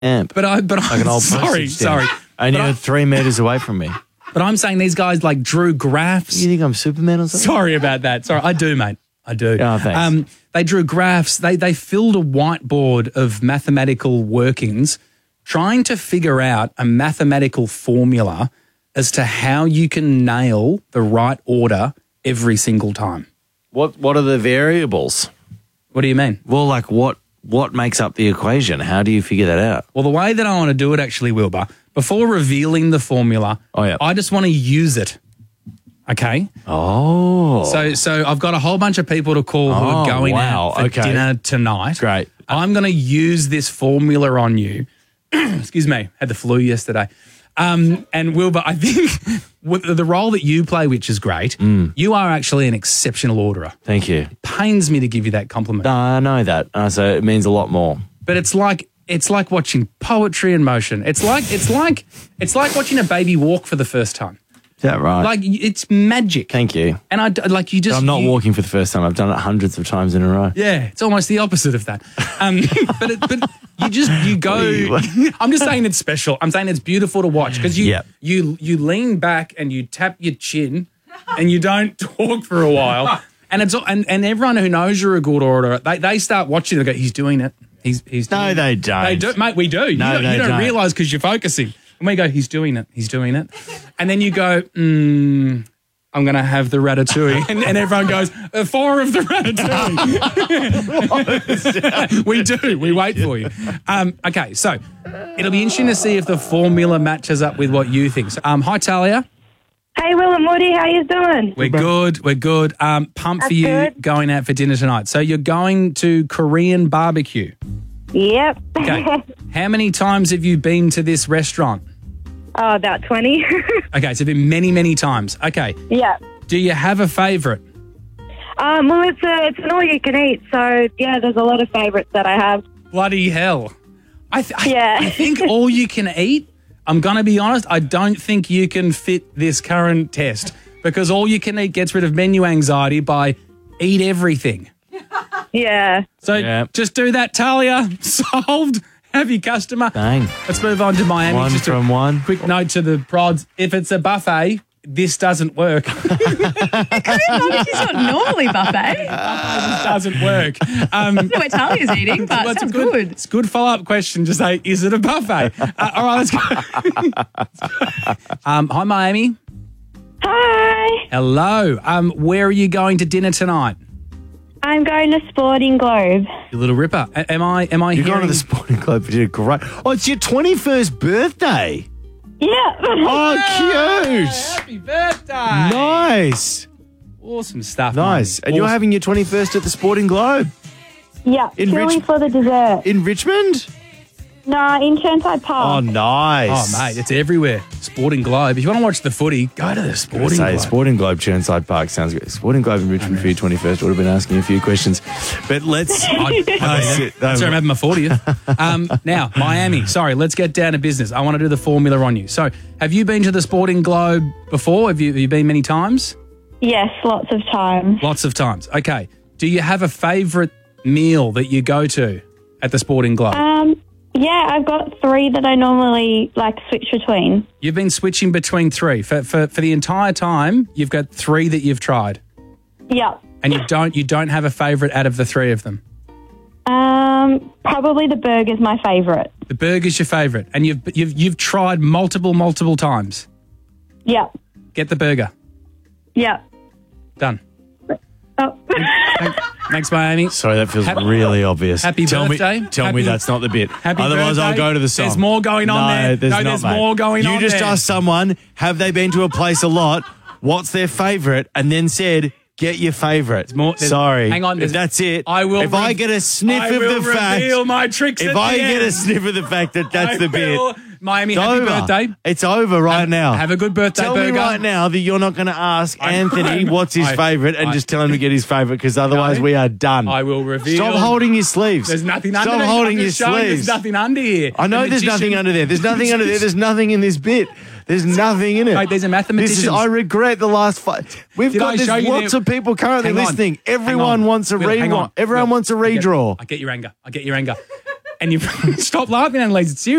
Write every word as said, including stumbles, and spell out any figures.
amp. But I, but Like I'm an old sorry, postage stamp. sorry. And But you're I- three metres away from me. But I'm saying these guys like drew graphs. You think I'm Superman or something? Sorry about that. Sorry, I do, mate. I do. Oh, thanks. Um, they drew graphs. They they filled a whiteboard of mathematical workings, trying to figure out a mathematical formula as to how you can nail the right order every single time. What What are the variables? What do you mean? Well, like what what makes up the equation? How do you figure that out? Well, the way that I want to do it, actually, Wilbur, before revealing the formula, Oh, yeah. I just want to use it. Okay. Oh. So, so I've got a whole bunch of people to call who Oh, are going wow. out for Okay. dinner tonight. Great. I'm going to use this formula on you. Excuse me, had the flu yesterday. Um, and Wilbur, I think with the role that you play, which is great, Mm. you are actually an exceptional orderer. Thank you. Pains me to give you that compliment, No, I know that. Uh, so it means a lot more. but it's like it's like watching poetry in motion. It's like it's like it's like watching a baby walk for the first time. Is that right? Like it's magic. Thank you. And I d- like you just. I'm not you- walking for the first time. I've done it hundreds of times in a row. Yeah, it's almost the opposite of that. Um, but it, but you just you go. I'm just saying it's special. I'm saying it's beautiful to watch because you Yep. you you lean back and you tap your chin, and you don't talk for a while. And it's and, and everyone who knows you're a good orderer, they they start watching and go, he's doing it. He's he's No, doing they it. don't. They do, mate. We do. You No, don't, they you don't, don't. realize because you're focusing. And we go, he's doing it. He's doing it. And then you go, mm, I'm going to have the ratatouille. And, and everyone goes, uh, four of the ratatouille. We do. We wait for you. Um, okay, so it'll be interesting to see if the formula matches up with what you think. So, um, hi, Talia. Hey, Will and Woody, how you doing? We're good. We're good. Um, pumped for That's you good. going out for dinner tonight. So you're going to Korean barbecue. Yep. Okay. How many times have you been to this restaurant? Oh, about twenty. Okay, so been many, many times. Okay. Yeah. Do you have a favourite? Um, well, it's a, it's an all you can eat, so yeah, there's a lot of favourites that I have. Bloody hell. I, th- I- Yeah. I think all you can eat, I'm going to be honest, I don't think you can fit this current test because all you can eat gets rid of menu anxiety by eat everything. Yeah. So Yeah. just do that, Talia. Solved. Have your customer. Dang. Let's move on to Miami. One just from a one. quick note to the prods. If it's a buffet, this doesn't work. It's not normally buffet. This doesn't work. Um, I know what Talia's eating, but well, it's a sounds good, good. It's a good follow-up question to say, is it a buffet? Uh, all right, let's go. um, hi, Miami. Hi. Hello. Um, where are you going to dinner tonight? I'm going to Sporting Globe. You little ripper. A- am I? Am I? You're going to hearing- the Sporting Club for dinner. Great. Oh, it's your twenty-first birthday. Yeah. Oh, cute. Happy birthday! Nice. Awesome stuff. Nice. Miami. And you're Awesome. having your twenty-first at the Sporting Globe Yeah. In Chili Rich- for the dessert. in Richmond? No, in Churnside Oh, Park. nice. Oh, mate, it's everywhere. Sporting Globe. If you want to watch the footy, go to the I Sporting say Globe. Sporting Globe, Churnside Park sounds good. Sporting Globe in Richmond for your twenty-first. Would have been asking you a few questions, but let's. I, I That's mean, it. that's where I'm having my fortieth. Um, now, Miami. Sorry, let's get down to business. I want to do the formula on you. So, have you been to the Sporting Globe before? Have you, have you been many times? Yes, lots of times. Lots of times. Okay. Do you have a favourite meal that you go to at the Sporting Globe? Um, yeah, I've got three that I normally like switch between. You've been switching between three for, for for the entire time. You've got three that you've tried, Yep. and you don't you don't have a favourite out of the three of them. Um, probably the burger's my favourite. The burger's your favourite, and you've you've you've tried multiple multiple times. Yep. Get the burger. Yep. Done. Oh. Thanks, Miami. Sorry, that feels Happy- really obvious. Happy tell birthday. Me, tell Happy- me that's not the bit. Happy Otherwise, I'll birthday. go to the song. There's more going on no, there. There's No, not, there's mate. more going you on just there. asked someone, have they been to a place a lot? What's their favourite? And then said, get your favourite. more- there's- Sorry. hang on, there's- That's it. I will If I re- get a sniff I of will the fact. reveal my tricks If at I the get a end. sniff of the fact that that's I the bit. will. Miami, It's happy over. birthday. It's over right Have- now. have a good birthday Tell burger. me right now that you're not going to ask I- Anthony I'm- what's his I- favourite and I- just tell him to get his favourite because otherwise No. we are done. I will reveal. Stop holding your sleeves. There's nothing under Stop there. holding I'm your just showing sleeves. There's nothing under here. I know The there's nothing magician- under there. There's nothing under there. There's nothing in this bit. There's nothing in it. Mate, there's a mathematician. This is, I regret the last five. We've Did got I there's show you lots there- of people currently Hang on. listening. Hang Everyone on. wants a Will, hang redraw. on. Everyone Will, wants a I get- redraw. I get your anger. I get your anger. and you stop laughing, Annalise. It's serious.